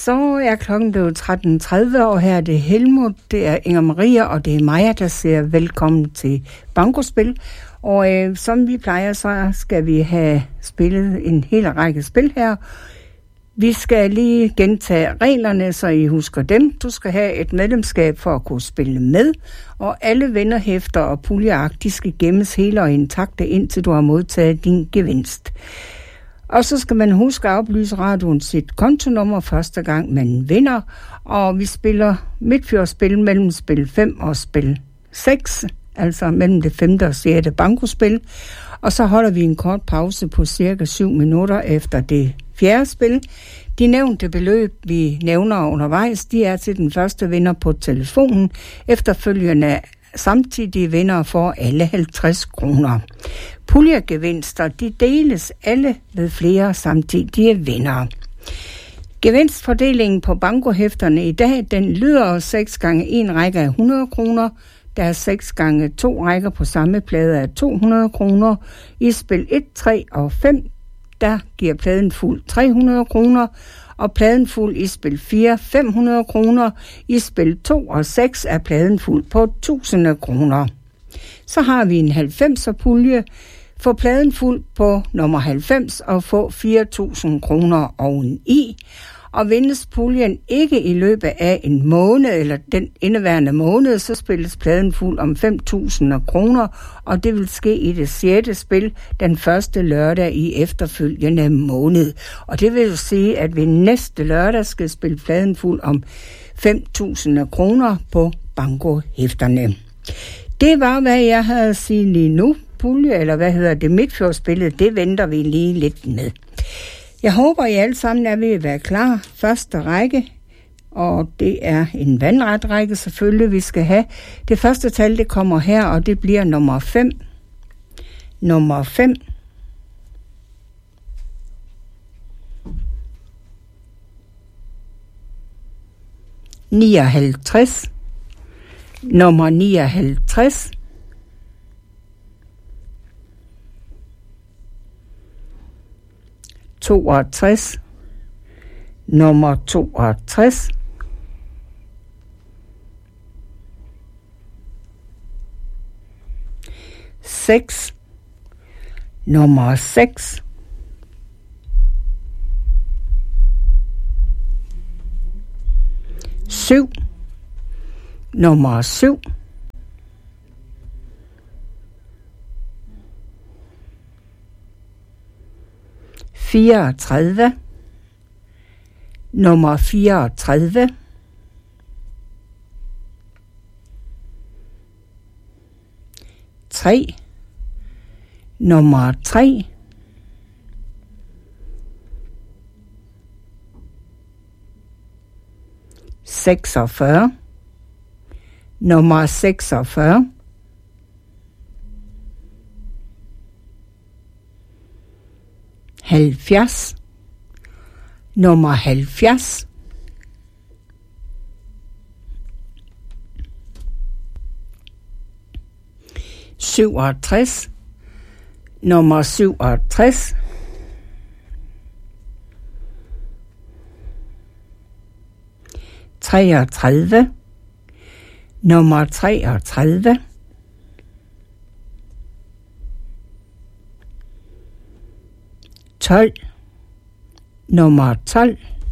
Så er klokken blevet 13.30, og her er det Helmut, det er Inger Maria, og det er Maja, der siger velkommen til Bankospil. Og som vi plejer, så skal vi have spillet en hel række spil her. Vi skal lige gentage reglerne, så I husker dem. Du skal have et medlemskab for at kunne spille med, og alle vennerhæfter og puljeark, de skal gemmes hele og intakte, indtil du har modtaget din gevinst. Og så skal man huske at oplyse radioen sit kontonummer første gang man vinder, og vi spiller midtfjordsspil mellem spil 5 og spil 6, altså mellem det 5. og 6. bankospil, og så holder vi en kort pause på cirka 7 minutter efter det 4. spil. De nævnte beløb, vi nævner undervejs, de er til den første vinder på telefonen, efterfølgende samtidig vinder for alle 50 kroner. Puljegevinster, de deles alle ved flere samtidige vindere. Gevinstfordelingen på bankohæfterne i dag, den lyder 6 gange 1 række af 100 kroner. Der er 6 gange 2 rækker på samme plade af 200 kroner. I spil 1, 3 og 5, der giver pladen fuld 300 kroner. Og pladen fuld i spil 4, 500 kroner. I spil 2 og 6 er pladen fuld på 1000 kroner. Så har vi en 90'er pulje. Få pladen fuld på nummer 90 og få 4.000 kroner oveni. Og vindes puljen ikke i løbet af en måned eller den indeværende måned, så spilles pladen fuld om 5.000 kroner, og det vil ske i det 6. spil den første lørdag i efterfølgende måned. Og det vil jo sige, at vi næste lørdag skal spille pladen fuld om 5.000 kroner på bankohæfterne. Det var, hvad jeg havde at sige lige nu. Pulje, eller hvad hedder det, midtfjordsspillet, det venter vi lige lidt med. Jeg håber, I alle sammen er ved at være klar. Første række, og det er en vandret række selvfølgelig, vi skal have. Det første tal, det kommer her, og det bliver nummer 5. Nummer 5. (59). Nummer 59. (62). Nummer 62. (6). Nummer 6. (7). Nummer 7. 34. Nummer 34. 3. Nummer 3. 46. Nummer 46. 70. Nummer 70. 67. Nummer 67. 33. Nummer 33. 12. Nummer 12.